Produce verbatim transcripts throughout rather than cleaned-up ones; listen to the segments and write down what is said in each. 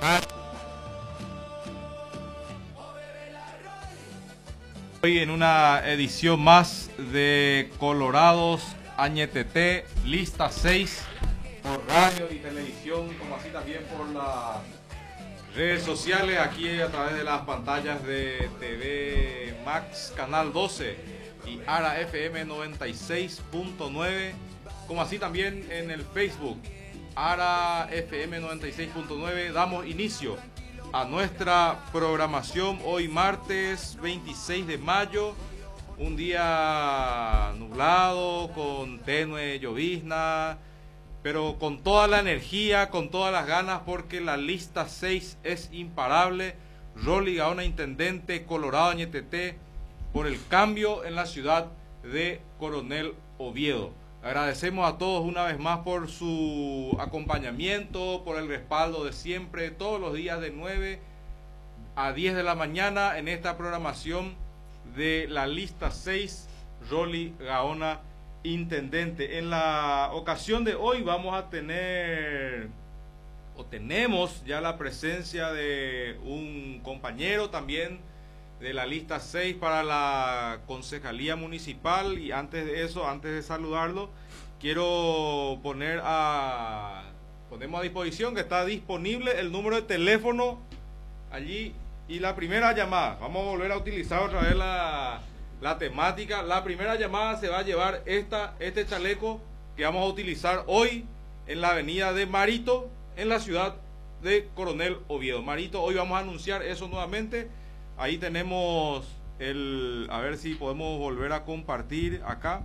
Hoy en una edición más de Colorados Añetete, lista seis, por radio y televisión, como así también por las redes sociales, aquí a través de las pantallas de T V Max Canal doce y Ara F M noventa y seis punto nueve, como así también en el Facebook Ara F M noventa y seis punto nueve. Damos inicio a nuestra programación hoy martes veintiséis de mayo, un día nublado, con tenue llovizna, pero con toda la energía, con todas las ganas, porque la lista seis es imparable. Rolly Gaona, intendente Colorado Añetete, por el cambio en la ciudad de Coronel Oviedo. Agradecemos a todos una vez más por su acompañamiento, por el respaldo de siempre, todos los días de nueve a diez de la mañana en esta programación de la lista seis, Rolly Gaona, intendente. En la ocasión de hoy vamos a tener, o tenemos ya la presencia de un compañero también de la lista seis para la concejalía municipal, y antes de eso, antes de saludarlo, quiero poner a ponemos a disposición que está disponible el número de teléfono allí y la primera llamada. Vamos a volver a utilizar otra vez la, la temática. La primera llamada se va a llevar esta, este chaleco que vamos a utilizar hoy en la avenida de Marito, en la ciudad de Coronel Oviedo. Marito, hoy vamos a anunciar eso nuevamente. Ahí tenemos el, a ver si podemos volver a compartir acá.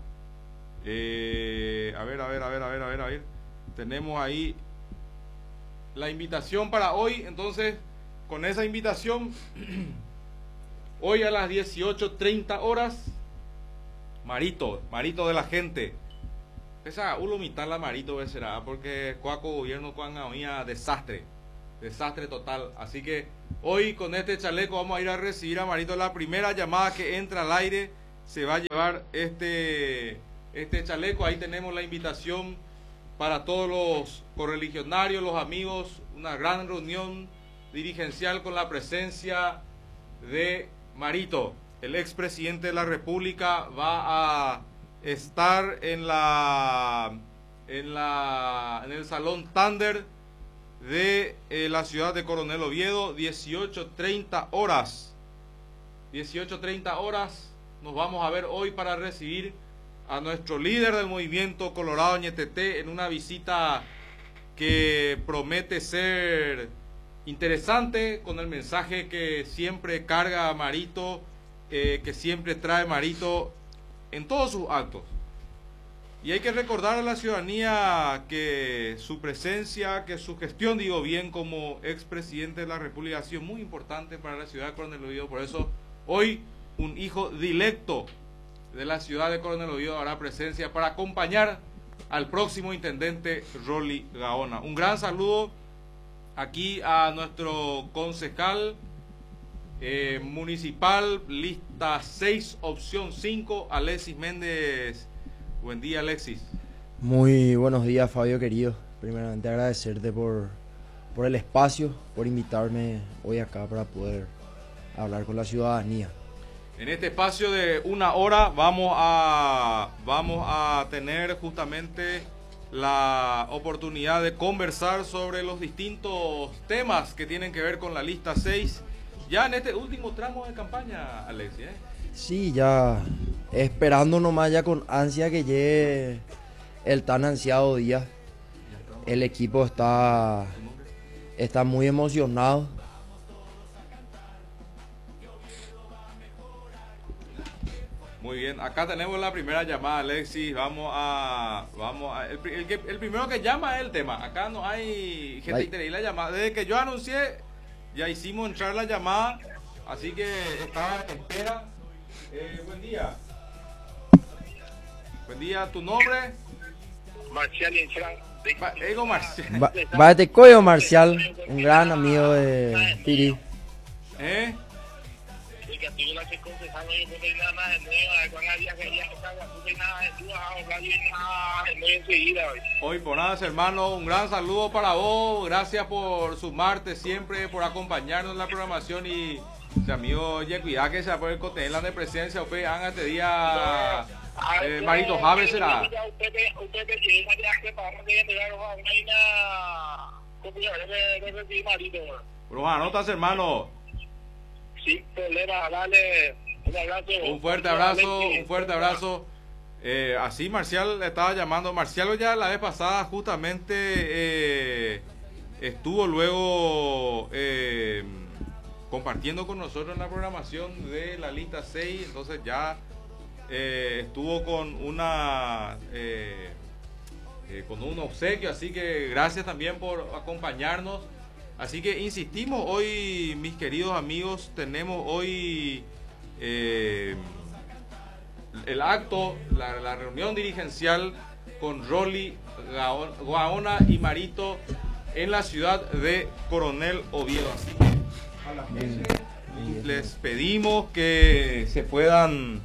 Eh, a ver, a ver, a ver, a ver, a ver, a ver. Tenemos ahí la invitación para hoy. Entonces, con esa invitación, hoy a las dieciocho treinta horas, Marito, Marito de la gente. Esa uno mitad la Marito será, porque Cuaco gobierno cuan había desastre. Desastre total. Así que hoy con este chaleco vamos a ir a recibir a Marito. La primera llamada que entra al aire se va a llevar este, este chaleco. Ahí tenemos la invitación para todos los correligionarios, los amigos. Una gran reunión dirigencial con la presencia de Marito. El expresidente de la República va a estar en la en la en el Salón Thunder de eh, la ciudad de Coronel Oviedo. Dieciocho treinta horas dieciocho treinta horas nos vamos a ver hoy para recibir a nuestro líder del movimiento Colorado Añetete en una visita que promete ser interesante, con el mensaje que siempre carga Marito, eh, que siempre trae Marito en todos sus actos. Y hay que recordar a la ciudadanía que su presencia, que su gestión, digo bien, como expresidente de la República ha sido muy importante para la ciudad de Coronel Oviedo. Por eso hoy un hijo directo de la ciudad de Coronel Oviedo hará presencia para acompañar al próximo intendente Rolly Gaona. Un gran saludo aquí a nuestro concejal eh, municipal, lista seis, opción cinco, Alexis Méndez. Buen día, Alexis. Muy buenos días, Fabio querido. Primeramente agradecerte por, por el espacio, por invitarme hoy acá para poder hablar con la ciudadanía. En este espacio de una hora vamos a, vamos a tener justamente la oportunidad de conversar sobre los distintos temas que tienen que ver con la lista seis, ya en este último tramo de campaña, Alexis, ¿eh? Sí, ya esperando nomás ya con ansia que llegue el tan ansiado día. El equipo está, está muy emocionado. Muy bien, acá tenemos la primera llamada, Alexis. Vamos a, vamos a, el, el, que, el primero que llama es el tema. Acá no hay gente que la llamada. Desde que yo anuncié, ya hicimos entrar la llamada, así que está en espera. Eh, buen día. Buen día, ¿tu nombre? Marcial Inchan. Va, Ego Marcial. Va, Vate Coyo Marcial, un gran amigo de Piri. ¿Eh? que estoy la concejal, yo no tengo nada en medio, con la día que ella está, no tengo nada en medio, hablar bien nada en medio enseguida hoy. Hoy por nada, hermano, un gran saludo para vos, gracias por sumarte siempre, por acompañarnos en la programación y si amigo, oye, cuidado que se va a poder contener la de presencia, usted haga este día, eh, Marito Javes será. Usted te llega ya que para que llegar a una copiadora de recibir Marito. Pero anotas, hermano. Sin problema, dale un abrazo. Un fuerte abrazo, un fuerte abrazo. Eh, así Marcial le estaba llamando. Marcial ya la vez pasada justamente eh, estuvo luego eh, compartiendo con nosotros en la programación de la lista seis. Entonces ya eh, estuvo con una eh, eh, con un obsequio. Así que gracias también por acompañarnos. Así que insistimos hoy, mis queridos amigos, tenemos hoy eh, el acto, la, la reunión dirigencial con Rolly, Gaona y Marito en la ciudad de Coronel Oviedo. Así que a las veces les pedimos que se puedan,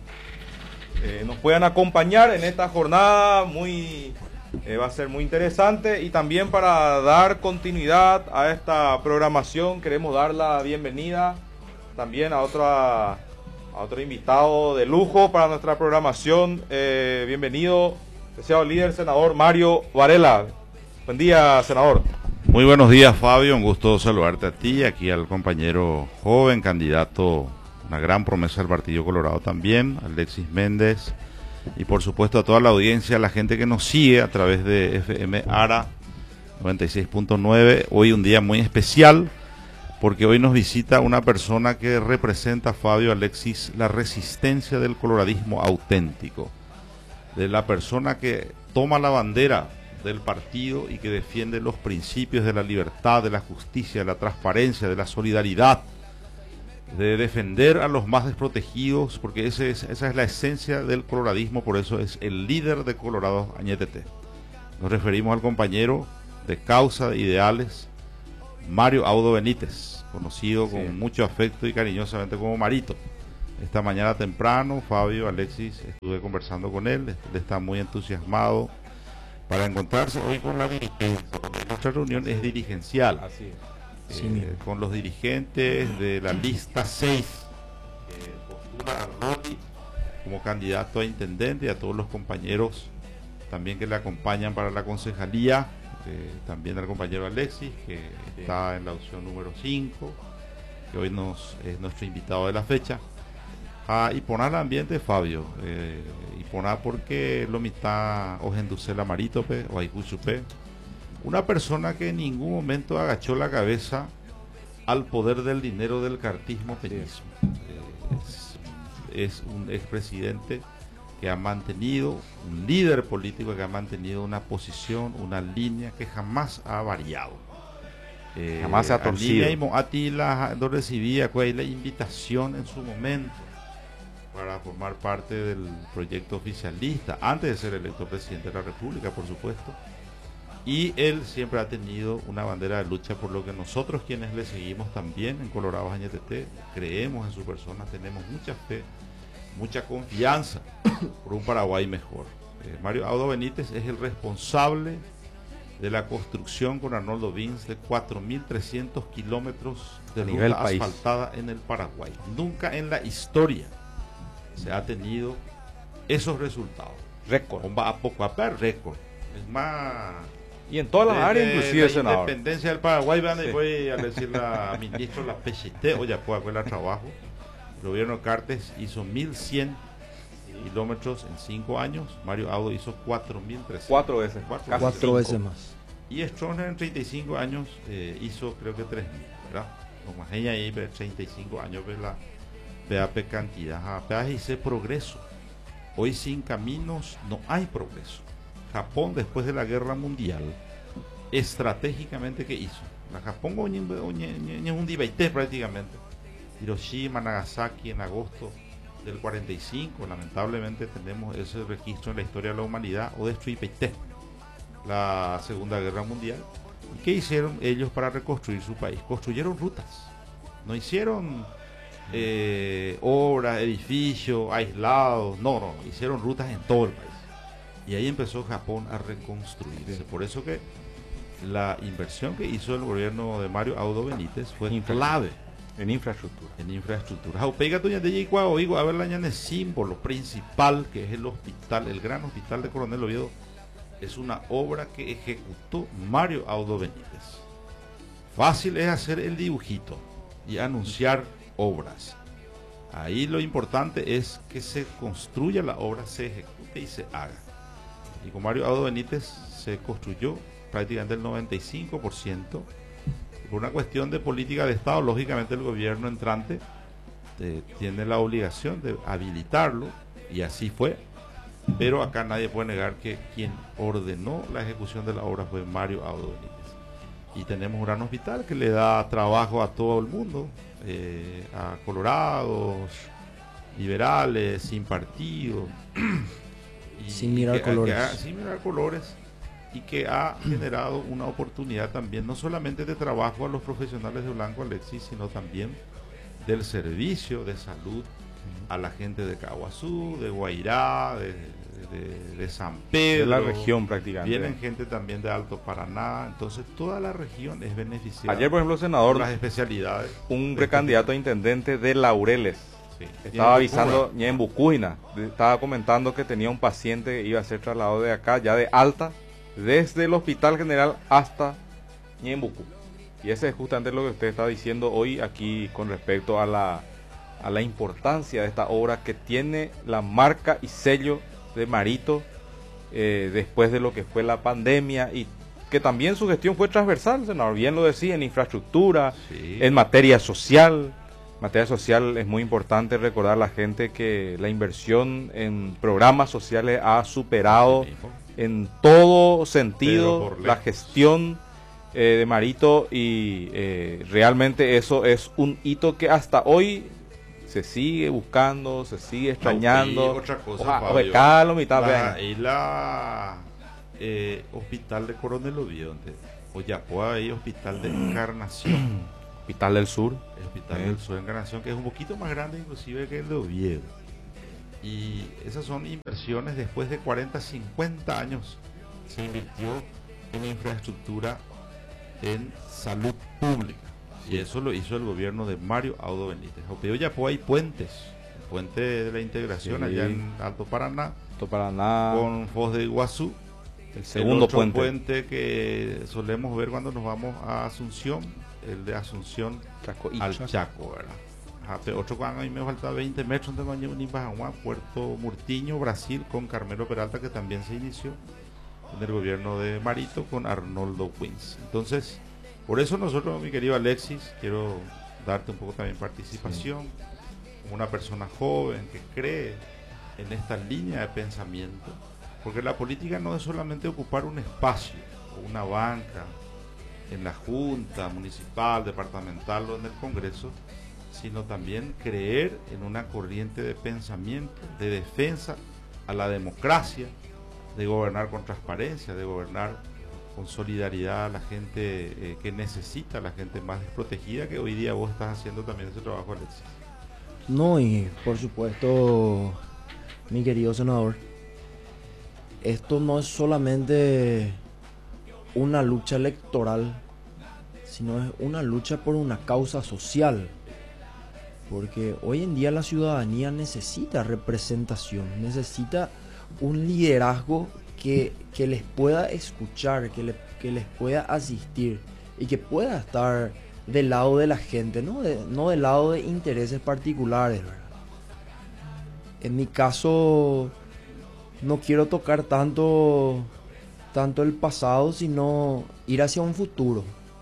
eh, nos puedan acompañar en esta jornada muy... Eh, va a ser muy interesante y también para dar continuidad a esta programación queremos dar la bienvenida también a otra a otro invitado de lujo para nuestra programación. Eh, bienvenido, deseado líder, senador Mario Varela. Buen día, senador. Muy buenos días, Fabio, un gusto saludarte a ti, aquí al compañero joven, candidato, una gran promesa del Partido Colorado también, Alexis Méndez. Y por supuesto a toda la audiencia, a la gente que nos sigue a través de F M ARA noventa y seis punto nueve. Hoy un día muy especial porque hoy nos visita una persona que representa, Fabio, Alexis, la resistencia del coloradismo auténtico. De la persona que toma la bandera del partido y que defiende los principios de la libertad, de la justicia, de la transparencia, de la solidaridad, de defender a los más desprotegidos, porque ese es, esa es la esencia del coloradismo, por eso es el líder de Colorado Añetete. Nos referimos al compañero de causa de ideales, Mario Audo Benítez, conocido sí. con mucho afecto y cariñosamente como Marito. Esta mañana temprano, Fabio, Alexis, estuve conversando con él, él está muy entusiasmado para encontrarse hoy con la dirigencia. Nuestra reunión es dirigencial. Así es. Eh, sí, con los dirigentes de la lista seis, que postula a Rolly como candidato a intendente, y a todos los compañeros también que le acompañan para la concejalía, eh, también al compañero Alexis, que sí. está en la opción número cinco, que hoy nos es nuestro invitado de la fecha. Ah, y poner el ambiente, Fabio, eh, y poner porque lo mitad Ojenducela Maritope o Aikuchupe. Una persona que en ningún momento agachó la cabeza al poder del dinero del cartismo peñismo. Eh, es, es un expresidente que ha mantenido, un líder político que ha mantenido una posición, una línea que jamás ha variado. Eh, jamás se ha torcido. A ti la no recibía cuál la invitación en su momento para formar parte del proyecto oficialista, antes de ser electo presidente de la República, por supuesto. Y él siempre ha tenido una bandera de lucha por lo que nosotros quienes le seguimos también en Colorado Añetete creemos en su persona, tenemos mucha fe, mucha confianza por un Paraguay mejor. Eh, Mario Audo Benítez es el responsable de la construcción con Arnoldo Vins de cuatro mil trescientos kilómetros de nivel ruta país. asfaltada en el Paraguay. Nunca en la historia se ha tenido esos resultados. Récord. A poco a per récord. Es más... Y en todas las áreas, inclusive, la senador. independencia del Paraguay, van Sí. voy a decirle a ministro la P C T, oye, pues acuerda trabajo. El gobierno Cartes hizo mil cien kilómetros en cinco años. Mario Audo hizo cuatro mil trescientos. Cuatro veces. Cuatro, Cuatro cinco. veces más. Y Stroessner en treinta y cinco años eh, hizo creo que tres mil, ¿verdad? Como ella ahí, pero treinta y cinco años, ve la V A P cantidad. V A P hice progreso. Hoy sin caminos no hay progreso. Japón, después de la guerra mundial, estratégicamente, ¿qué hizo? La Japón es un debate prácticamente. Hiroshima, Nagasaki en agosto del cuarenta y cinco, lamentablemente tenemos ese registro en la historia de la humanidad, o destruir la Segunda Guerra Mundial. ¿Y qué hicieron ellos para reconstruir su país? Construyeron rutas, no hicieron eh, obras, edificios aislados. No, no, hicieron rutas en todo el país. Y ahí empezó Japón a reconstruirse. Sí. Por eso que la inversión que hizo el gobierno de Mario Audo Benítez fue clave en infraestructura. En infraestructura. Jaupeiga tuña de Yicuao, oigo, a ver la ñane símbolo principal, que es el hospital, el gran hospital de Coronel Oviedo, es una obra que ejecutó Mario Audo Benítez. Fácil es hacer el dibujito y anunciar obras. Ahí lo importante es que se construya la obra, se ejecute y se haga. Y con Mario Audo Benítez se construyó prácticamente el noventa y cinco por ciento. Por una cuestión de política de Estado, lógicamente el gobierno entrante eh, tiene la obligación de habilitarlo, y así fue. Pero acá nadie puede negar que quien ordenó la ejecución de la obra fue Mario Audo Benítez. Y tenemos un gran hospital que le da trabajo a todo el mundo, eh, a colorados, liberales, sin partido, y, sin mirar que, colores. Que ha, sin mirar colores. Y que ha generado una oportunidad también, no solamente de trabajo a los profesionales de Blanco, Alexis, sino también del servicio de salud a la gente de Caguazú, de Guairá, de, de, de San Pedro. De la región prácticamente. Vienen gente también de Alto Paraná, entonces toda la región es beneficiada. Ayer, por ejemplo, senador, por las especialidades. Un precandidato a intendente de Laureles. Sí. Estaba avisando, en Bucuina, estaba comentando que tenía un paciente que iba a ser trasladado de acá, ya de alta, desde el Hospital General hasta Ñembucú. Y ese es justamente lo que usted está diciendo hoy aquí con respecto a la, a la importancia de esta obra que tiene la marca y sello de Marito eh, después de lo que fue la pandemia, y que también su gestión fue transversal, senador, bien lo decía, en infraestructura, sí. En materia social. En materia social es muy importante recordar a la gente que la inversión en programas sociales ha superado en todo sentido la gestión eh, de Marito, y eh, realmente eso es un hito que hasta hoy se sigue buscando, se sigue extrañando. No, y otra cosa, Oja, Fabio, Calo, mitad, la, y la eh, hospital de Coronel Oviedo, Oyapoa, hay hospital de Encarnación, hospital del Sur, el hospital eh. del Sur de Encarnación, que es un poquito más grande inclusive que el de Oviedo. Y esas son inversiones después de cuarenta, cincuenta años. Se invirtió en infraestructura, en salud pública. Y eso lo hizo el gobierno de Mario Audo Benítez. Opeo Yapó hay puentes. El puente de la integración, sí, allá en Alto Paraná. Alto Paraná. Con Foz de Iguazú. El segundo el otro puente. puente que solemos ver cuando nos vamos a Asunción. El de Asunción Chaco y al Chaco. Chaco, ¿verdad? Otro cuando a mí me falta veinte metros de Bajaguán, Puerto Murtiño, Brasil, con Carmelo Peralta, que también se inició en el gobierno de Marito con Arnoldo Wins. Entonces, por eso nosotros, mi querido Alexis, quiero darte un poco también participación, sí, como una persona joven que cree en esta línea de pensamiento, porque la política no es solamente ocupar un espacio o una banca en la Junta Municipal, Departamental o en el Congreso, sino también creer en una corriente de pensamiento, de defensa a la democracia, de gobernar con transparencia, de gobernar con solidaridad a la gente eh, que necesita, a la gente más desprotegida, que hoy día vos estás haciendo también ese trabajo, Alexis. No, y por supuesto, mi querido senador, esto no es solamente una lucha electoral, sino es una lucha por una causa social. Porque hoy en día la ciudadanía necesita representación, necesita un liderazgo que, que les pueda escuchar, que, le, que les pueda asistir y que pueda estar del lado de la gente, no, de, no del lado de intereses particulares, ¿verdad? En mi caso, no quiero tocar tanto, tanto el pasado, sino ir hacia un futuro.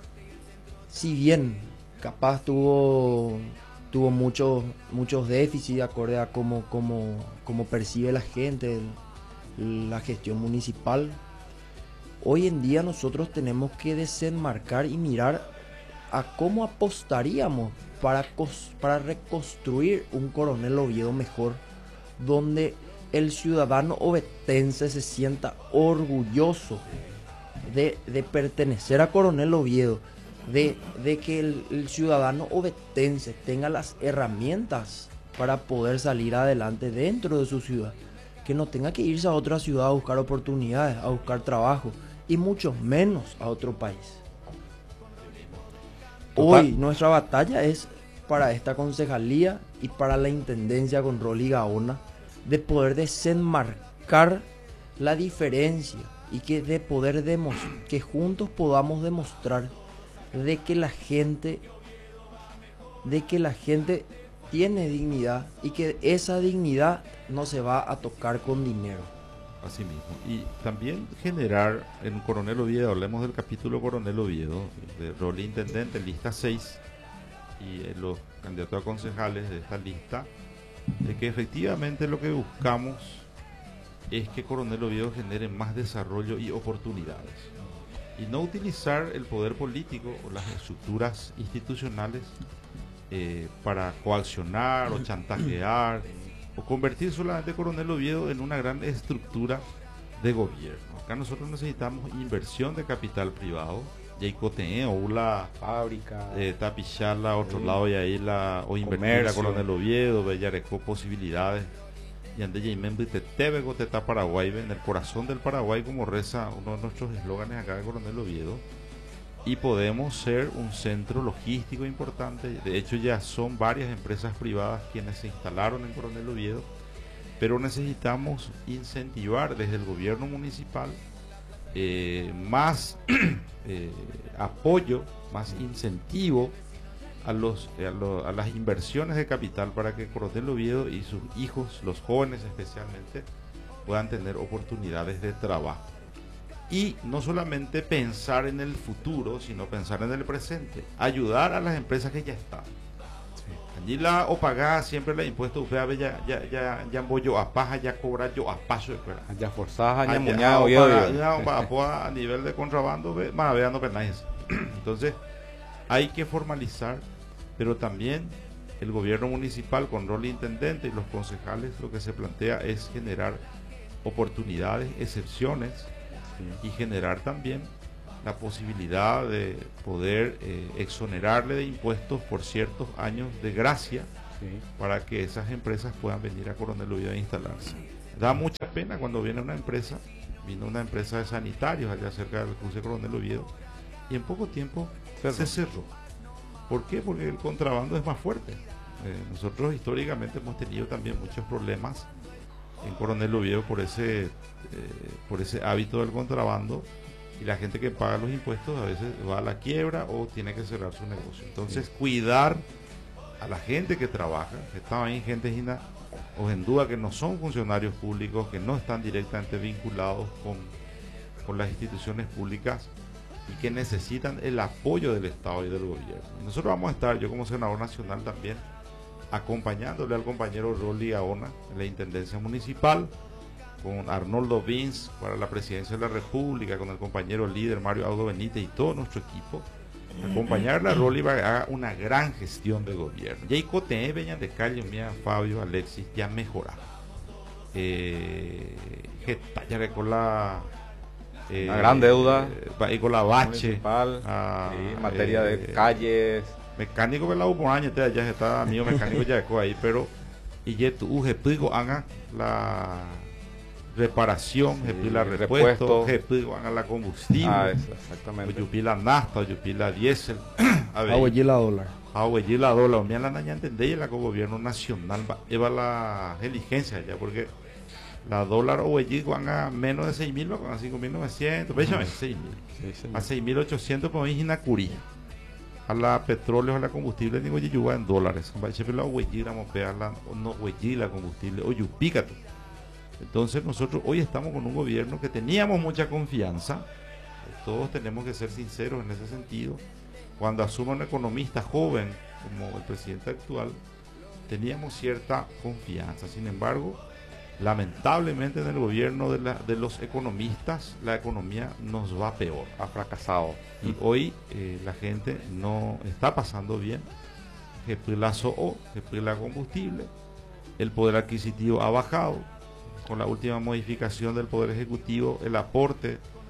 Si bien capaz tuvo... tuvo muchos muchos déficits acorde a cómo, cómo, cómo percibe la gente el, la gestión municipal. Hoy en día nosotros tenemos que desenmarcar y mirar a cómo apostaríamos para, para reconstruir un Coronel Oviedo mejor, donde el ciudadano ovetense se sienta orgulloso de, de pertenecer a Coronel Oviedo, de, de que el, el ciudadano ovetense tenga las herramientas para poder salir adelante dentro de su ciudad, que no tenga que irse a otra ciudad a buscar oportunidades, a buscar trabajo, y mucho menos a otro país. Hoy nuestra batalla es para esta concejalía y para la intendencia con Rolly Gaona, de poder desenmarcar la diferencia y que de poder demostrar, que juntos podamos demostrar de que la gente de que la gente tiene dignidad y que esa dignidad no se va a tocar con dinero. Así mismo. Y también generar en Coronel Oviedo, hablemos del capítulo Coronel Oviedo, de Rolly Intendente, lista seis, y eh, los candidatos a concejales de esta lista, de que efectivamente lo que buscamos es que Coronel Oviedo genere más desarrollo y oportunidades. Y no utilizar el poder político o las estructuras institucionales eh, para coaccionar o chantajear o convertir solamente Coronel Oviedo en una gran estructura de gobierno. Acá nosotros necesitamos inversión de capital privado, Yaicoteé o la fábrica, eh, Tapichala, otro sí. lado y ahí la o invertir a Comercio. Coronel Oviedo, Bellarecó posibilidades. Y ande Yaimen Tebego Teta Paraguay, en el corazón del Paraguay, como reza uno de nuestros eslóganes acá de Coronel Oviedo. Y podemos ser un centro logístico importante. De hecho, ya son varias empresas privadas quienes se instalaron en Coronel Oviedo, pero necesitamos incentivar desde el gobierno municipal eh, más eh, apoyo, más incentivo a, los, a, lo, a las inversiones de capital para que Coronel Oviedo y sus hijos, los jóvenes especialmente, puedan tener oportunidades de trabajo. Y no solamente pensar en el futuro, sino pensar en el presente. Ayudar a las empresas que ya están. Allí la o pagar siempre los impuestos, usted ya ya ya ya voy yo a paja, ya cobrar yo a paso de fuera. Ya forzadas, ya Allá, muñado, o yo pagar, digo. ya, o pa- po- a nivel de contrabando, ve, más veando penales. Entonces, hay que formalizar, pero también el gobierno municipal con rol de intendente y los concejales, lo que se plantea es generar oportunidades, excepciones, y generar también la posibilidad de poder eh, exonerarle de impuestos por ciertos años de gracia, Sí. para que esas empresas puedan venir a Coronel Oviedo a instalarse. Da mucha pena cuando viene una empresa, vino una empresa de sanitarios allá cerca del cruce Coronel Oviedo, y en poco tiempo Cerró. se cerró. ¿Por qué? Porque el contrabando es más fuerte. Eh, nosotros históricamente hemos tenido también muchos problemas en Coronel Oviedo por ese eh, por ese hábito del contrabando, y la gente que paga los impuestos a veces va a la quiebra o tiene que cerrar su negocio. Entonces, cuidar a la gente que trabaja, que está ahí, gente gina, o en duda que no son funcionarios públicos, que no están directamente vinculados con, con las instituciones públicas y que necesitan el apoyo del Estado y del gobierno. Y nosotros vamos a estar, yo como senador nacional también, acompañándole al compañero Rolly Gaona en la Intendencia Municipal, con Arnoldo Vins para la Presidencia de la República, con el compañero líder Mario Audo Benítez y todo nuestro equipo, acompañarle a Rolly para que haga una gran gestión de gobierno. Y ahí Cote, Beñan de Calle, Mía, Fabio, Alexis, ya mejoraron. Eh, que tallaré con la eh, Una gran deuda eh, y con la bache municipal, ah, sí, en materia eh, de calles. Mecánico que la hubo por años, ya está amigo mecánico ya dejó ahí, pero y ya tu ujepigo haga la reparación, Sí, la repuesto. repuesto, ujepigo haga la combustible, Ah, eso, o exactamente. yupila nafta, o yupila diésel, a ver, Agua y la dólar. ah, güey, la dólar, mira la naña entendé la gobierno nacional va lleva la diligencia ya, porque la dólar o güey a menos de seis mil, con cinco mil novecientos, véame, seis mil, Sí, señor. a seis mil ochocientos por ahí en la curí. A la petróleo, a la combustible, digo, yo en dólares. Va a ser la huellira, la no huellira combustible, o yupícato. Entonces, nosotros hoy estamos con un gobierno que teníamos mucha confianza. Todos tenemos que ser sinceros en ese sentido. Cuando asuma un economista joven como el presidente actual, teníamos cierta confianza. Sin embargo, lamentablemente en el gobierno de, la, de los economistas, la economía nos va peor. Ha fracasado. Y hoy eh, la gente no está pasando bien. La S O O, la combustible, el poder adquisitivo ha bajado. Con la última modificación del Poder Ejecutivo, el aporte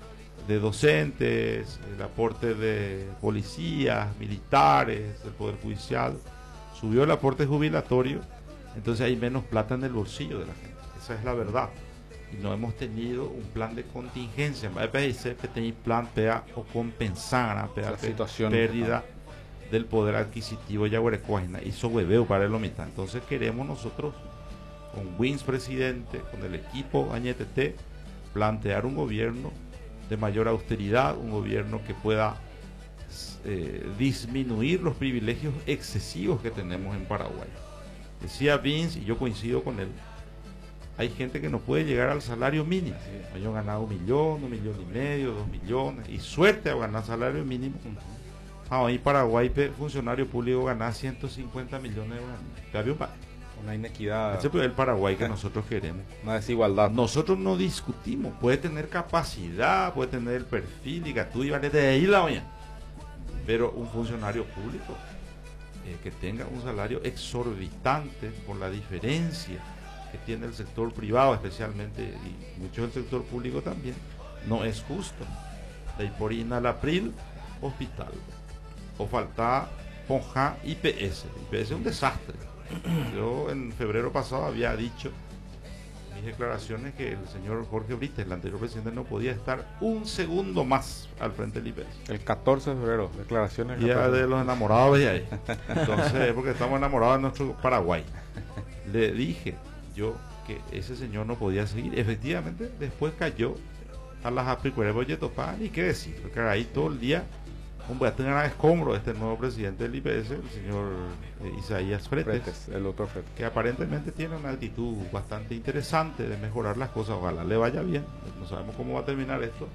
de docentes, el aporte de policías, militares, del Poder Judicial, subió el aporte jubilatorio, entonces hay menos plata en el bolsillo de la gente, esa es la verdad. Y no hemos tenido un plan de contingencia, en vez de tener plan para o compensar a La situación. pérdida del poder adquisitivo yaguarecuajina, hizo hueveo para el mitad. Entonces queremos nosotros, con Wins presidente, con el equipo Añetete, plantear un gobierno de mayor austeridad, un gobierno que pueda eh, disminuir los privilegios excesivos que tenemos en Paraguay. Decía Vince, y yo coincido con él, hay gente que no puede llegar al salario mínimo. Yo he ganado un millón, un millón y medio, dos millones, y suerte a ganar salario mínimo. Ahí Paraguay, funcionario público gana ciento cincuenta millones de euros. Una inequidad. Ese es el Paraguay que nosotros queremos. Una desigualdad. Nosotros no discutimos, puede tener capacidad, puede tener el perfil y que tú ibas de ahí la mañana, pero un funcionario público eh, que tenga un salario exorbitante por la diferencia que tiene el sector privado especialmente y mucho del sector público también, no es justo. De ahí por Inalapril, hospital, o falta Ponja I P S. I P S es un desastre. Yo en febrero pasado había dicho mis declaraciones que el señor Jorge Brites, el anterior presidente, no podía estar un segundo más al frente del I P S. El catorce de febrero, declaraciones. Ya catorce. de los enamorados de ahí. Entonces, porque estamos enamorados de nuestro Paraguay. Le dije yo que ese señor no podía seguir. Efectivamente, después cayó a las aplicueras de Topán, y qué decir, porque ahí todo el día un a escombro este nuevo presidente del I P S, el señor eh, Isaías Fretes, Fretes, el otro Fretes. que aparentemente tiene una actitud bastante interesante de mejorar las cosas. Ojalá le vaya bien, no sabemos cómo va a terminar esto,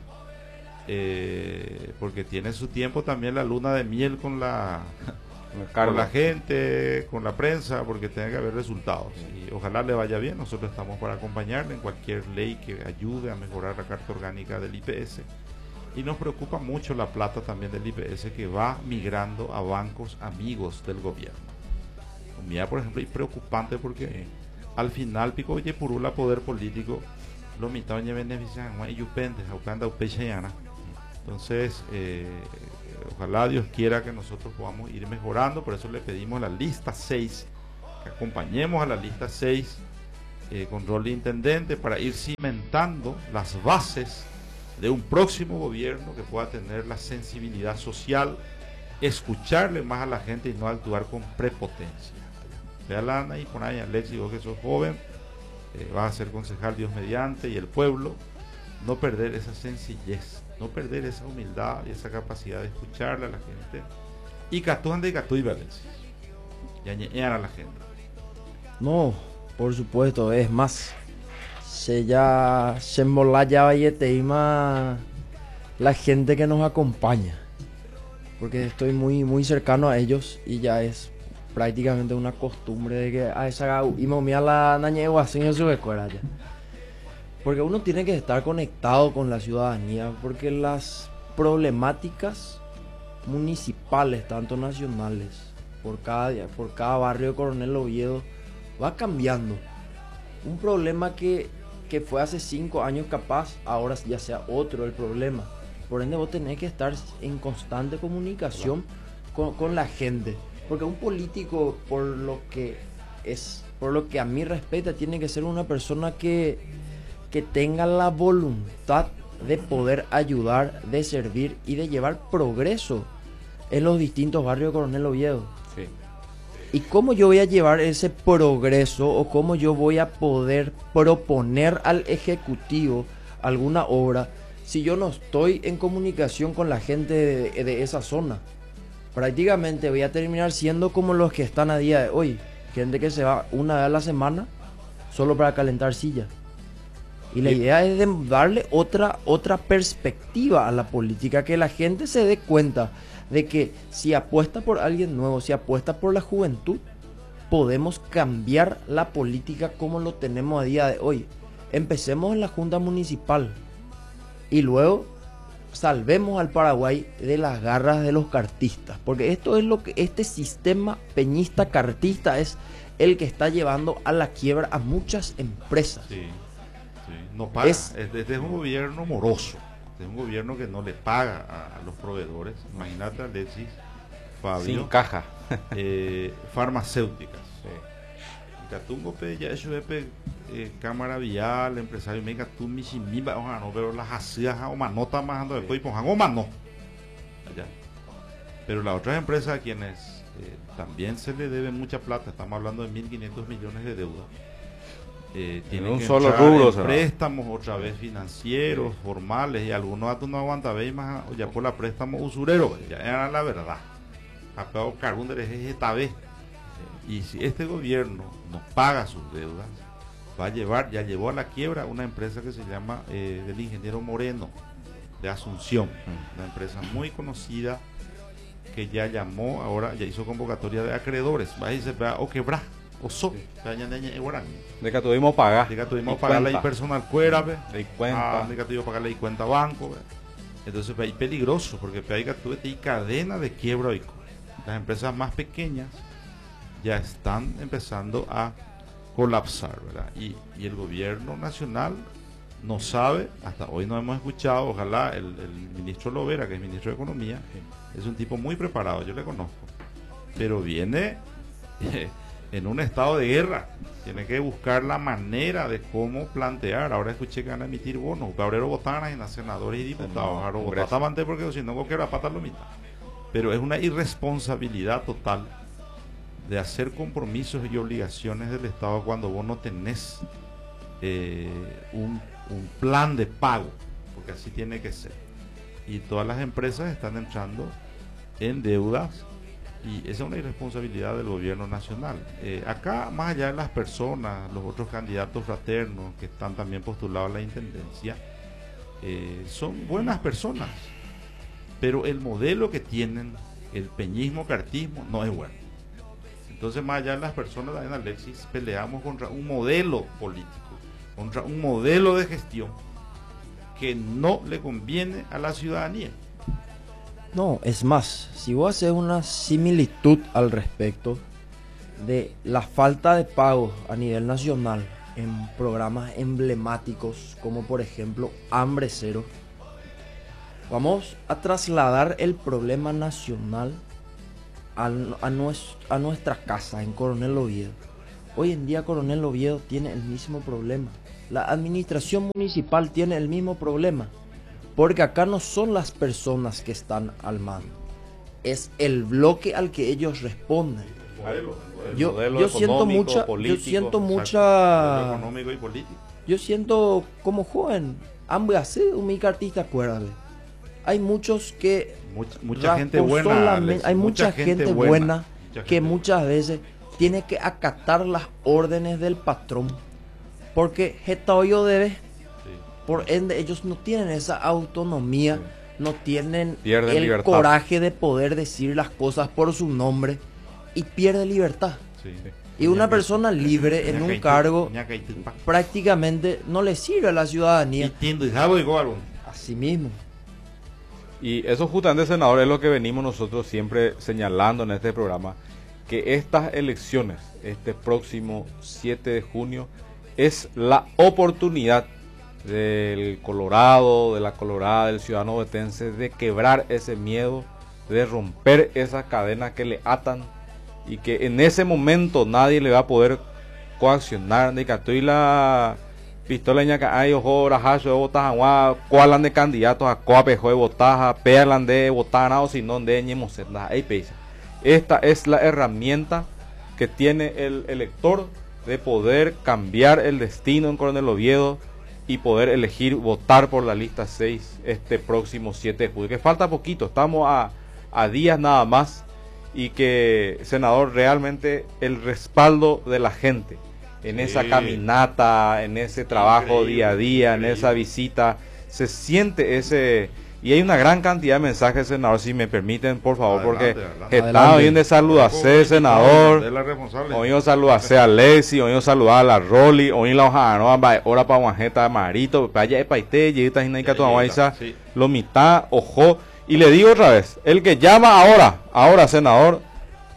eh, porque tiene su tiempo también la luna de miel con la con la gente, con la prensa, porque tiene que haber resultados, y ojalá le vaya bien. Nosotros estamos para acompañarle en cualquier ley que ayude a mejorar la carta orgánica del I P S. Y nos preocupa mucho la plata también del I P S que va migrando a bancos amigos del gobierno. Mira, por ejemplo, es preocupante porque al final pico oye purula poder político lo mitad oye benefician y yupentes aukanda upechayana. Entonces eh, ojalá Dios quiera que nosotros podamos ir mejorando. Por eso le pedimos la lista seis, que acompañemos a la lista seis eh, con rol de intendente, para ir cimentando las bases de un próximo gobierno que pueda tener la sensibilidad social, escucharle más a la gente y no actuar con prepotencia. Vea Lana y por ahí Alexis, vos que sos joven, eh, vas a ser concejal Dios mediante, y el pueblo, no perder esa sencillez, no perder esa humildad y esa capacidad de escucharle a la gente, y catúan de catú y Alexis, y añeñar a la gente. No, por supuesto, es más, se ya se molaya Valleteima la gente que nos acompaña, porque estoy muy muy cercano a ellos y ya es prácticamente una costumbre de que a esa y momia la nañegua sin en su escuela ya, porque uno tiene que estar conectado con la ciudadanía, porque las problemáticas municipales, tanto nacionales, por cada día, por cada barrio de Coronel Oviedo va cambiando. Un problema que que fue hace cinco años capaz, ahora ya sea otro el problema. Por ende vos tenés que estar en constante comunicación con, con la gente. Porque un político, por lo que es, por lo que a mí respecta, tiene que ser una persona que, que tenga la voluntad de poder ayudar, de servir y de llevar progreso en los distintos barrios de Coronel Oviedo. Sí. ¿Y cómo yo voy a llevar ese progreso o cómo yo voy a poder proponer al Ejecutivo alguna obra si yo no estoy en comunicación con la gente de, de esa zona? Prácticamente voy a terminar siendo como los que están a día de hoy, gente que se va una vez a la semana solo para calentar sillas. Y la idea es de darle otra, otra perspectiva a la política, que la gente se dé cuenta de que si apuesta por alguien nuevo, si apuesta por la juventud, podemos cambiar la política como lo tenemos a día de hoy. Empecemos en la Junta Municipal y luego salvemos al Paraguay de las garras de los cartistas, porque esto es lo que este sistema peñista cartista es el que está llevando a la quiebra a muchas empresas. Sí, sí. No para. Es- Es, este es un gobierno moroso. Este es un gobierno que no le paga a, a los proveedores. Imagínate, Alexis, Fabio. Sin caja. eh, farmacéuticas. Catungo pe ya eso es pe eh, cámara vial, empresario me tú mi sin mi va no pero las hacías o manota más ando después y pongan o mano. Allá. Pero las otras empresas a quienes eh, también se le debe mucha plata, estamos hablando de mil quinientos millones de deuda. Eh, tienen un que solo entrar rubro, en ¿será? préstamos otra vez financieros, formales y algunos datos no aguanta veis más o ya por la préstamo usurero, ya era la verdad. Acá carbón de esta vez. Y si este gobierno no paga sus deudas, va a llevar, ya llevó a la quiebra una empresa que se llama eh, del ingeniero Moreno de Asunción, una empresa muy conocida que ya llamó, ahora ya hizo convocatoria de acreedores, va a irse o quebrar, o so, De que tuvimos pagar. de que tuvimos que pagarle ahí personal cuera, ve, de cuenta. ah, de que tuvimos que pagarle ahí cuenta banco, ve. Entonces es peligroso porque hay que tuve cadena de quiebra hoy. Las empresas más pequeñas ya están empezando a colapsar, ¿verdad? Y, y el gobierno nacional no sabe, hasta hoy no hemos escuchado, ojalá el, el ministro Lovera, que es ministro de Economía, es un tipo muy preparado, yo le conozco, pero viene eh, en un estado de guerra, tiene que buscar la manera de cómo plantear. Ahora escuché que van a emitir bonos, cabrero botanas en los senadores y diputados, ahora botatamente porque si no, que la pata lo mitad. Pero es una irresponsabilidad total de hacer compromisos y obligaciones del Estado cuando vos no tenés eh, un, un plan de pago, porque así tiene que ser. Y todas las empresas están entrando en deudas y esa es una irresponsabilidad del gobierno nacional. Eh, acá, más allá de las personas, los otros candidatos fraternos que están también postulados a la intendencia, eh, son buenas personas, pero el modelo que tienen, el peñismo, cartismo, no es bueno. Entonces, más allá de las personas, también, Alexis, peleamos contra un modelo político, contra un modelo de gestión que no le conviene a la ciudadanía. No, es más, si vos haces una similitud al respecto de la falta de pagos a nivel nacional en programas emblemáticos como por ejemplo Hambre Cero, vamos a trasladar el problema nacional a, a, nues, a nuestra casa en Coronel Oviedo. Hoy en día Coronel Oviedo tiene el mismo problema. La administración municipal tiene el mismo problema. Porque acá no son las personas que están al mando. Es el bloque al que ellos responden. El Yo, modelo yo siento económico, mucha, yo político, siento Modelo mucha, económico y político. yo siento como joven, hambre así, un mica artista, acuérdate. Hay muchos que Mucha, mucha gente buena, solamente- Alex, hay mucha, gente, buena, mucha que gente muchas veces tiene que acatar las órdenes del patrón, porque Geta Hoyo debe, Sí. por ende ellos no tienen esa autonomía, Sí. no tienen Pierden el libertad. coraje de poder decir las cosas por su nombre y pierde libertad. Sí. Y una persona libre en un cargo prácticamente no le sirve a la ciudadanía. Así mismo. Y eso justamente, senador, es lo que venimos nosotros siempre señalando en este programa, que estas elecciones, este próximo siete de junio, es la oportunidad del Colorado, de la Colorada, del ciudadano ovetense, de quebrar ese miedo, de romper esa cadena que le atan y que en ese momento nadie le va a poder coaccionar. Ni que estoy la pistola ña que hay ojo rajazo de botas agua cualan de candidatos a coapejo de botaja perlan de botana o si no de ñemos ahí pesa. Esta es la herramienta que tiene el elector de poder cambiar el destino en Coronel Oviedo y poder elegir votar por la lista seis este próximo siete de julio, que falta poquito, estamos a, a días nada más, y que, senador, realmente el respaldo de la gente en Sí. esa caminata, en ese trabajo Increíble, día a día, en increíble. esa visita, se siente ese, y hay una gran cantidad de mensajes, senador, si me permiten, por favor, Adelante, porque adelante. está Adelante. bien de saludar, senador. Es la responsable. Hoy yo saludase a Alexi, hoy yo saludar a la Rolly, hoy la hoja no va ahora para Guajeta Marito, para allá para Ite, lleguita y que tu aguaiza, Sí. lo mitad, ojo, y le digo otra vez, el que llama ahora, ahora senador,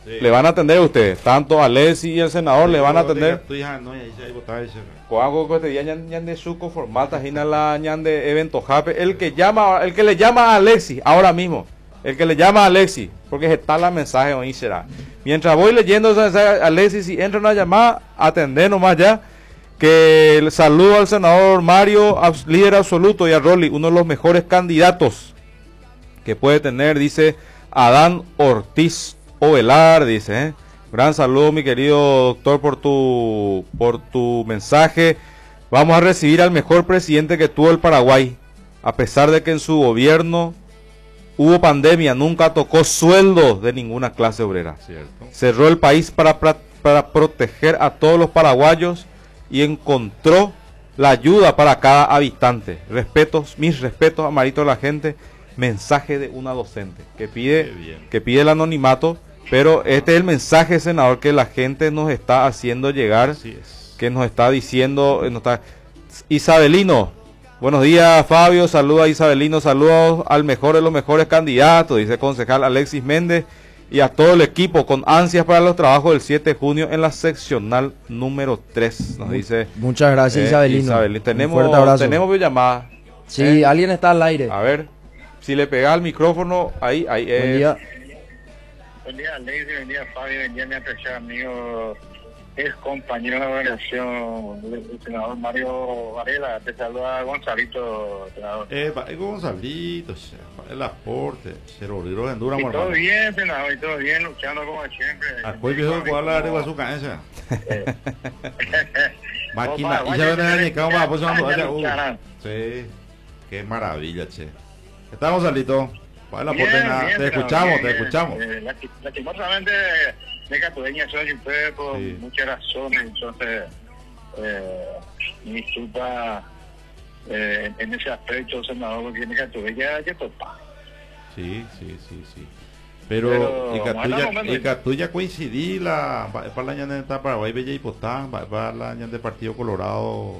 Sí. Le van a atender a ustedes, tanto Alexis y el senador le van a atender. Coago que te digan ñan de suco formata gina la ñan de evento jape, el que llama, el que le llama a Alexis ahora mismo, el que le llama a Alexis, porque está la mensaje hoy será. Mientras voy leyendo esa mensaje, Alexis, si entra una llamada, atender nomás ya. Que el saludo al senador Mario, líder absoluto, y a Rolly, uno de los mejores candidatos que puede tener, dice Adán Ortiz Ovelar, dice, ¿eh? Gran saludo, mi querido doctor, por tu, por tu mensaje. Vamos a recibir al mejor presidente que tuvo el Paraguay, a pesar de que en su gobierno hubo pandemia, nunca tocó sueldos de ninguna clase obrera. Cierto. Cerró el país para, para, para proteger a todos los paraguayos y encontró la ayuda para cada habitante. Respetos, mis respetos a Marito de la gente. Mensaje de una docente que pide, que pide el anonimato, pero este es el mensaje, senador, que la gente nos está haciendo llegar. Así es. Que nos está diciendo, nos está... Isabelino, buenos días Fabio, saluda a Isabelino, saludos al mejor de los mejores candidatos, dice el concejal Alexis Méndez, y a todo el equipo con ansias para los trabajos del siete de junio en la seccional número tres, nos dice. Muchas gracias, eh, Isabelino. Isabelino. Tenemos, Un fuerte abrazo. tenemos llamada. Sí, eh. alguien está al aire. A ver, si le pega al micrófono, ahí, ahí. Buen Eh. día. Buen día, Alexis, buen día, Fabio, buen día, mi apreciado amigo, ex compañero de organización, el senador Mario Varela. Te saluda Gonzalito, senador. Eh, va, eh, Gonzalito, che, va, el aporte, Ceroriro en Dura, Y todo bien, senador, y todo bien, luchando como siempre. Después viejo de jugar la de su cancha. Máquina, Opa, y ya ven a vaya, Nicao, va, pues vamos vaya, a uh, lucharán. sí, qué maravilla, che. ¿Qué tal, Gonzalito? Va el Bien, aporte, nada. bien, Te senador, escuchamos, bien, te bien. escuchamos. Eh, lati- Lastimosamente, de Catueña soy un pueblo por Sí. muchas razones, entonces, eh, mi disculpa eh, en ese aspecto, senador, porque de Catueña ya topa. Sí, sí, sí, sí. Pero, Pero, y bueno, Catuya, momento. y Catuya coincidí la, va- para la ñande de Paraguay, Bella y Potá, va para la ñande de Partido Colorado,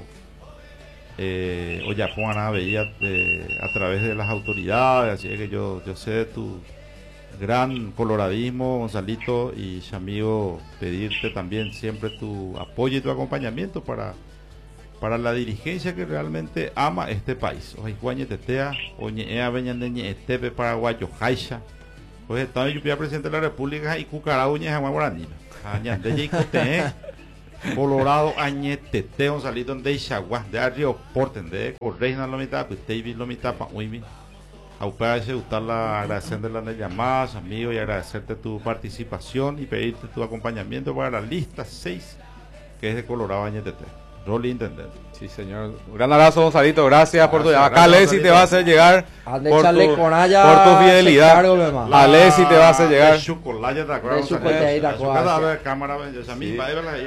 eh, o Yapuana, veía eh, a través de las autoridades, así es que yo, yo sé de tu gran coloradismo, Gonzalito, y amigo, pedirte también siempre tu apoyo y tu acompañamiento para para la dirigencia que realmente ama este país. Oye, Juañe Tetea, Oñe Ea Beñandeñe Estepe Paraguayo, Jaixa. Pues estaba yo presidente de la República y Cucará Uñe Jamás Guaraní. Añandeñe y Coteé, Colorado Añe Tete, Gonzalito de Ixaguá, de Aeroporte, de Correina lo mitad, pues David lo mitad, pa Uimi. A usted gustarla, agradecerle las llamadas, amigo, y agradecerte tu participación y pedirte tu acompañamiento para la lista seis, que es de Colorado Añe Tete. Rolly Intendente. Sí, señor. Un gran abrazo, Gonzalito. Gracias por tu. Gracias, Acá gracias, Alexis te va a hacer llegar Ande por echarle tu, con allá, por tu fidelidad. se cargo, mi hermano. Alexis te va a hacer llegar. De chocolate, ¿te acuerdas? De chocolate ahí, ¿te acuerdas? Cada vez cámara, yo a mí, Sí. va a verla ahí.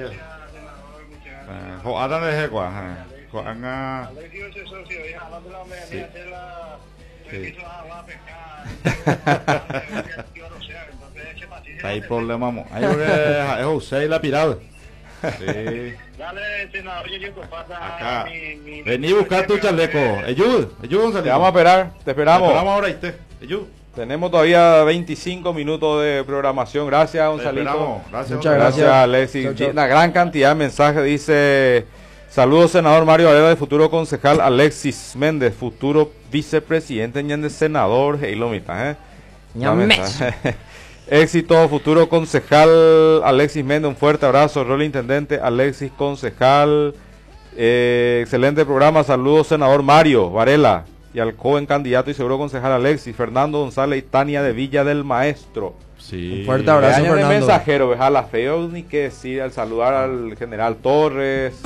Jo, Adam de Jecua, jo, Anga. Alexis, ese socio, ya, hablando de la me- Sí. me hace la- Sí. me quiso agua, pescar, entonces, eche paciencia. Hay problema, mo. Ahí es José y la pirada. Sí. Dale, senador, yo llego, pasa Acá. mi- mi- Vení a buscar tu chaleco. Ayud, ayud, Gonzalito. Te vamos a esperar. Te Te esperamos. esperamos ahora, ¿viste? Ayud. Tenemos todavía veinticinco minutos de programación. Gracias, Te Gonzalito. esperamos. Gracias, Muchas Gracias, Gracias. Alexis. Chau, chau. Una gran cantidad de mensajes. Dice: saludos, senador Mario Varela, de futuro concejal Alexis Méndez, futuro vicepresidente, ñande senador. Hey, lo mitad, ¿eh? Ña Una mes. mensaje. Éxito, futuro concejal Alexis Méndez. Un fuerte abrazo. Rol intendente Alexis, concejal. Eh, excelente programa. Saludos, senador Mario Varela. Y al joven candidato y seguro concejal Alexis, Fernando González y Tania de Villa del Maestro. Sí. Un fuerte abrazo, Años de Fernando. mensajero, ¿ves? A la feo ni que decir, al saludar al general Torres,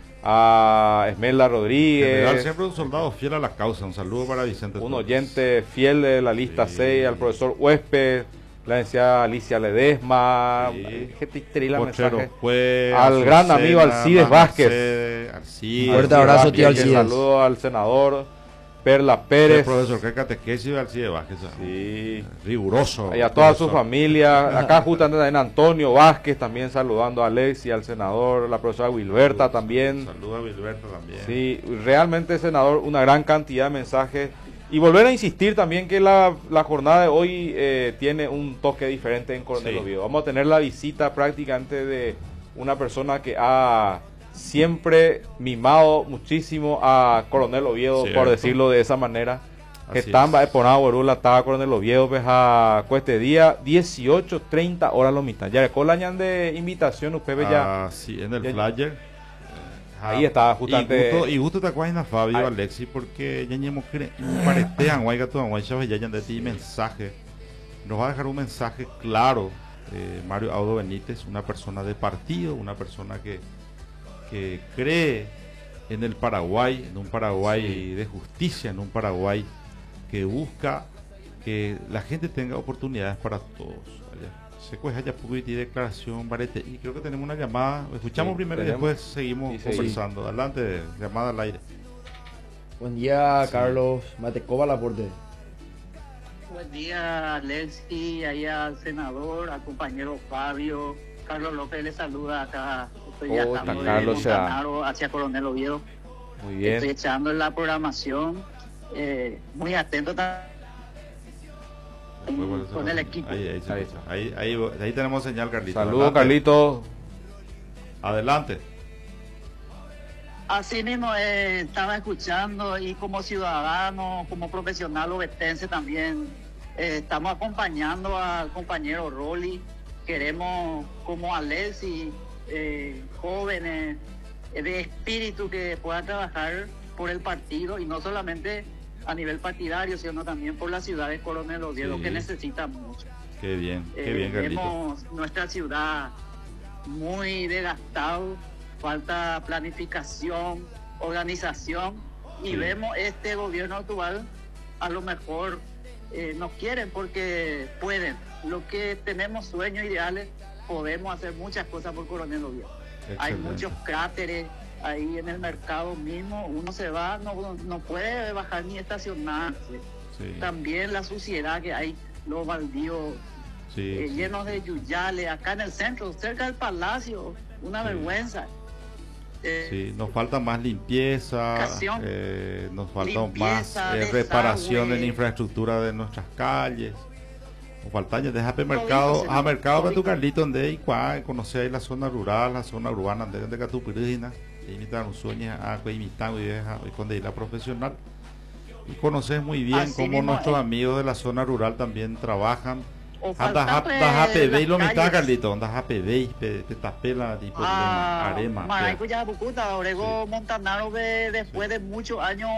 a Esmerla En general, Rodríguez, siempre un soldado fiel a la causa. Un saludo para Vicente. un Torres. oyente fiel de la lista Sí. seis, al profesor Huésped, la licenciada Alicia Ledesma, Sí. gente estrella Pochero mensaje. fue, Al Azucena, gran amigo Alcides Más Vázquez. Mercedes, Alcides, Fuerte abrazo, Vázquez, tío que Alcides. Saludo al senador Perla el Pérez, profesor que catequesis de Alcides Vázquez. sí. Riguroso. Y a toda su profesor. familia, acá justamente también Antonio Vázquez, también saludando a Alexis, al senador, la profesora Wilberta Saludos, también. Saludos a Wilberto también. Sí, realmente, senador, una gran cantidad de mensajes Y volver a insistir también que la, la jornada de hoy eh, tiene un toque diferente en Coronel Sí. Oviedo. Vamos a tener la visita prácticamente de una persona que ha siempre mimado muchísimo a Coronel Oviedo, Cierto. por decirlo de esa manera. Que Así tamba es. de Ponado Borula, estaba Coronel Oviedo, pues a cueste día, dieciocho treinta horas lo mitad. Ya con la ñan de invitación, usted ya. Ah, sí, en el ya- flyer. Ahí está, justamente. Y gusto, y gusto te acuerdas, Fabio, Ay. Alexi, porque ya ñemo cre- paretean, guay, gato, guay, chavos, ya yan de ti mensaje. Nos va a dejar un mensaje claro, eh, Mario Audo Benítez, una persona de partido, una persona que, que cree en el Paraguay, en un Paraguay de justicia, en un Paraguay que busca que la gente tenga oportunidades para todos. Se cuesta ya poquito y declaración, Barete, y creo que tenemos una llamada. Escuchamos Sí, primero y tenemos. después seguimos Sí, seguimos. conversando. Adelante, llamada al aire. Buen día, Sí. Carlos. Matecoba Laporte. Buen día, Alexi, ahí al senador, al compañero Fabio. Carlos López le saluda acá. Estoy Oh, viajando está de Carlos, ya. Montanaro hacia Coronel Oviedo. Muy Estoy bien. echando en la programación. eh, muy atento ta- con el equipo. Ahí, ahí, se Ahí escucha. ahí, ahí, ahí tenemos señal, Carlito. Saludos, Adelante. Carlito. Adelante. Así mismo eh, estaba escuchando y como ciudadano, como profesional obetense también, eh, estamos acompañando al compañero Rolly. Queremos como Alexi, eh, jóvenes eh, de espíritu que puedan trabajar por el partido y no solamente a nivel partidario, sino también por la ciudad de Coronel Oviedo, Sí. que necesita mucho. Qué bien, qué Eh, bien, Carlito. vemos nuestra ciudad muy desgastado, falta planificación, organización y Sí. vemos este gobierno actual a lo mejor eh, nos quieren porque pueden. Lo que tenemos sueños ideales, podemos hacer muchas cosas por Coronel Oviedo. Hay Excelente. muchos cráteres ahí en el mercado mismo, uno se va, no, no puede bajar ni estacionarse. Sí, También la suciedad que hay, los baldíos sí, eh, sí. llenos de yuyales, acá en el centro, cerca del palacio, una Sí. vergüenza. Eh, Sí, nos falta más limpieza, Educación. eh, nos falta Limpieza, más eh, desagüe. reparación en infraestructura de nuestras calles. Nos falta ya dejar Todito mercado, se a nos- mercado para tu todito. Carlito donde y cuá, conocer ahí la zona rural, la zona urbana donde de Catupirina, y imitar un sueño a imitar y deja y con de la profesional. Y conoces muy bien Así cómo mismo nuestros es. amigos de la zona rural también trabajan. o Andas a faltar, das a pues, P B y lo las mitad, calles. Carlito, andas a P B y pe- te tapela tipo Ah, arema. Maraico ya Bucuta, Orego Montanaro, de- después de muchos años